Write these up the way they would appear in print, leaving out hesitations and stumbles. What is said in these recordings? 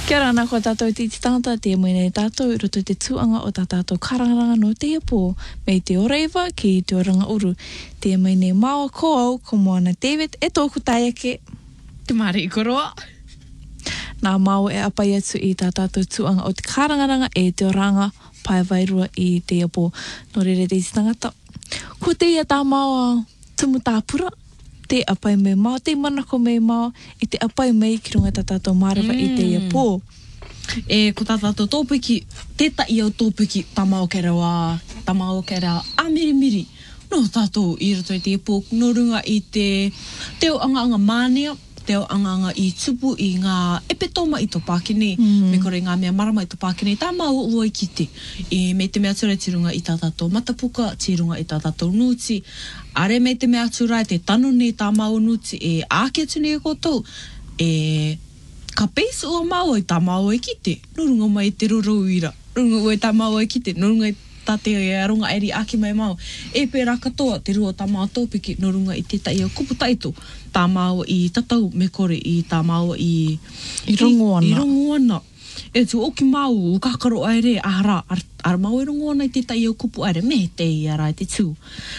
Kia ora ana ko tātou te tangata te moene tātou I roto te tuanga o tātou karangaranga no te ipo me te oreiwa ki te oranga uru. Te moene maua ko au ko moana David e tōku taiake. Te mare I koroa. Nā maua e apai atu I tā tātou tuanga o te karangaranga e te oranga pai wairua I te ipo no rere te tangata. Ko te ia tā maua tumu tāpura. Te apai me mau, te manako me mau, I te apai mei ki runga tātou mārewa I te ia pō. Ko tātou tōpiki, tētai au tōpiki, tamao kera wā, tamao kera amirimiri. No tātou I roto I te pō, no runga I te o anga mānea, te o anga I tupu I ngā epetoma I tō Pākene, me kore ngā mea marama I tō Pākene, tā mau ua I kite. Me te mea tura tirunga I tātou matapuka, tirunga I tātou nuti, are me te mea tura te tano ne tā mau nuti, āke atu ne kotou, ka peis ua mau I tā mau I kite, no runga mai te roro uira, runga ua tā mau I kite, no runga te runga eri ake mai mau. Pērā katoa te rua tā mau tōpiki no runga I tētai au kupu taito. Tā mau I tatau me kore I tā mau I rongoana. I rongoana. Tu oki mau u kakaro aere ahara. Ar mau I rongoana I tētai au kupu aere. Me te I ara I te tū.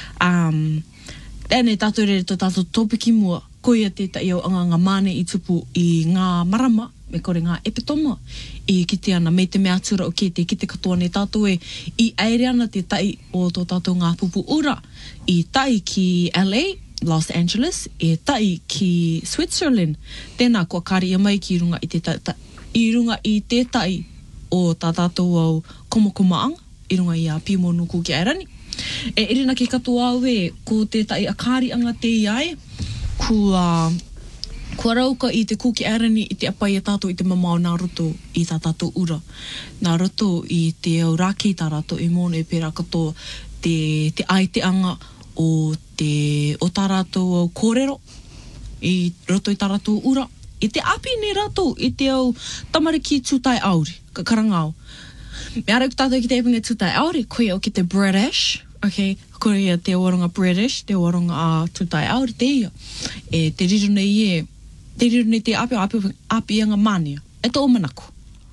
Tēnei tātou rere tō tātou tōpiki mua. Koia tētai au anga māne I tupu I ngā marama. Me kore ngā epitoma I kite ana me te mea tura o kite ki te katoa ne tātou I aere ana te tai o tō tātou ngā pupu ura I tai ki LA, Los Angeles tai ki Switzerland tēnā kua kari mai ki runga I te tai o tā tātou au komokomaanga I runga I a pimonu ku ki airani irina ki katoa au ko te tai a kari anga te iai Kua rauka I te kuki arani I te apai e tātou I te mamau nā roto I tā tātou ura. Nā roto I te au rākei tā rato I mōne e pērā katoa te aiteanga o tā ratou au kōrero I roto I tā ratou ura. I te api ne rato I te au tamariki tūtai auri, ka karangao. Me ara tātou ki te epunga tūtai auri, koe au ki te British, okay, koe te waronga British, te waronga tūtai auri, te ia. Te riru nei te riru nei te api anga mānia. E tō manako.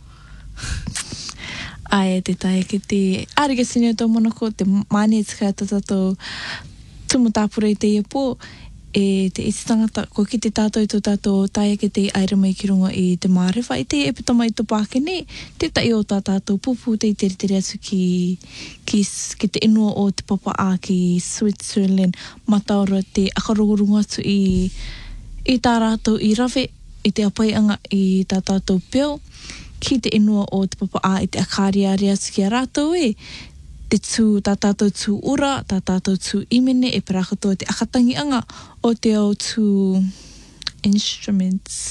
Ai, te tai ki te arige sine tō manako, te mānia tika tātou tumu tāpura I te ia pō, te iti tangata, ko ki te tātou I tō tātou tai ki te aira mai ki runga I te mārewa, I te epitoma I tō Pākene, te tai o tā tātou pupu, te tere atu ki te inua o te papa a ki Switzerland, mataora te akarorunga atu I tā rātou I rawe, I te apaianga I tā tātou peo, ki te inua o te papa a I te akariari atu ki a rātou te tū, tā tātou tū ura, tā tātou tū imene, parakato te akatangianga o te au tū instruments.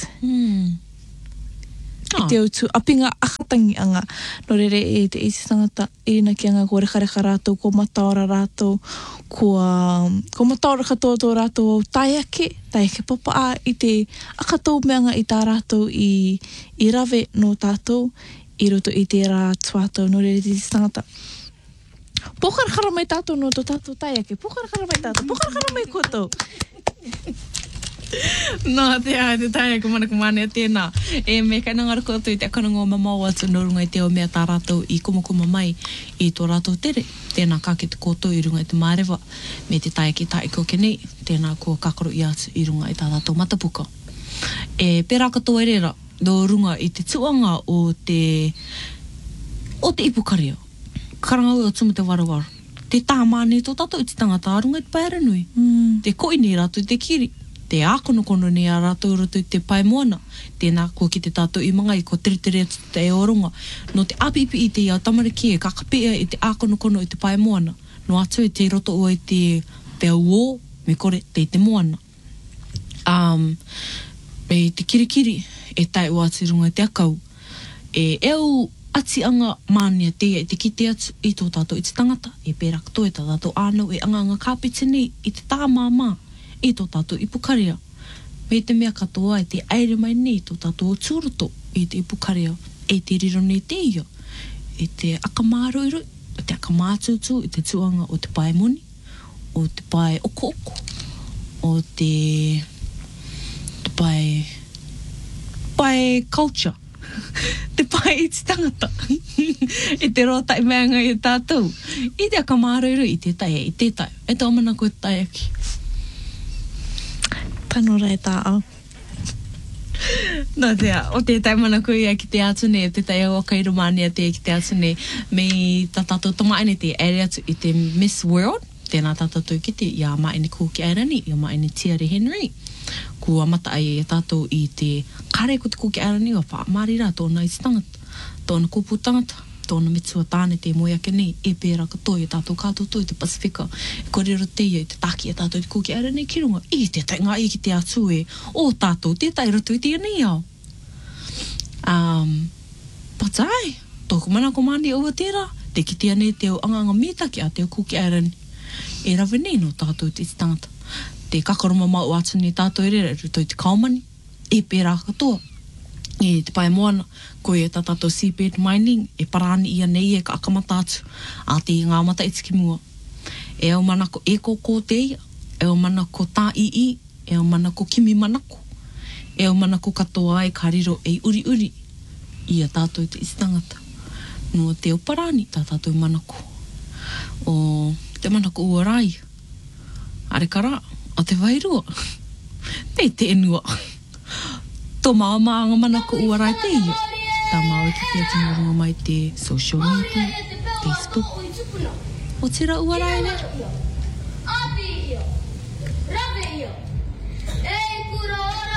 Te au tū apinga akatangianga. No rere te isi tangata, irina ki anga ko rekareka rātou, ko mataora rātou, ko mataora katoa tō rātou au taiake papa a I te akatou meanga I tā rātou I rawe no tātou, I roto I te rā tuatau, no rere te isi tangata. Pokarakara mai tātou no tō tātou taiake. Pokarakara mai tātou. Pokarakara mai koto. Nā, te taiake manako māne tēnā. Me kai nangara koto I te akananga o mamau atu no runga I te o mea tā rātou I komokoma mai I tō rātou tere. Tēnā ka ki te koto I runga I te mārewa. Me te taiake tai ko kenei. Tēnā kua kakaro I atu I runga I tā rātou matapuka. Pērā katoa rera. No runga I te tuanga o te ipukaria. Karangau o tumu te warawara. Te tāmane tō tātou I te tangata arunga I te pairanui. Te koi nei rātou I te kiri. Te ākonokono nei a rātou roto I te paimoana. Tēnā kua ki te tātou I mangai ko tere atu te oronga. No te apipi I te iau tamariki kakapea I te ākonokono I te paimoana. No atu I te roto o I te auo, me kore te moana. Me te kirikiri tai o atu runga I te akau. Au ati anga mānia teia I te kite atu I tō tātou I te tangata, pērā katoa tā tātou ānau anga kāpiti nei I te tāmāmā I tō tātou ipukaria. Me te mea katoa te aere mai nei tō tātou o tūroto I te ipukaria, te riro nei teia, te akamāroiro, te akamātutu, I te tuanga o te paemoni, o te pae oko, o te pae culture. te pai i te tangata. I te rota I mea ngai I tātou. I te akamāroiro I te tai, I te tai. E tō mana koe tai aki. Tano rai tā au. Nā tea, o te tai mana koe ia ki te atune, o te tai o kairumania te ki te atune, me tā tātou tamaine te ere atu I te Miss World, tēnā tā tātou ki te ia maine Kūki Airani, ia maine Thierry Henry. Kua mata ai e tātou I te kare ko te Kūki Airani, o wha marira tōna I te tangata, tōna kōpū tangata, tōna mitsua tāne te moe ake nei, e pēra katoa I tātou kātou toi te Pasifika, e korero te ia I te taki e tātou te Kūki Airani ki runga, I te tai ngā I ki te atu e, o tātou te tai roto I te ianei au. Patai, tōku mana ko mani ua tērā, te ki te anei te o anganga mitaki a te o Kūki Airani. E rawe nei no tātou te tangata. Te kakaroma mau atu ni tātou e rere, toi te kaumani, e pēra katoa. E te pai moana, koe e tātou seabed mining, e parani ia nei e ka akamata atu, a te ngā mata e tiki mua. E au mana ko e ko te ia, e au mana ko tā I, e au mana ko kimi manako, e au mana ko katoa ai ka riro e uri uri, ia tātou te tangata. No te o parani, tā tātou manako. O te manako ua rai, arekara, o te wairua, te enua. Tō maanga manako ua rai te ia. Tā mau ki te atinga mai te social media, Facebook. O tira ua rai ne? Api io, rabe io, e kura ora